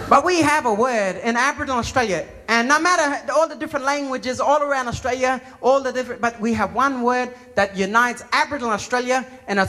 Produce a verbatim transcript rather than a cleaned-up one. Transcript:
But we have a word in Aboriginal Australia, and no matter all the different languages all around Australia, all the different, but we have one word that unites Aboriginal Australia, and it's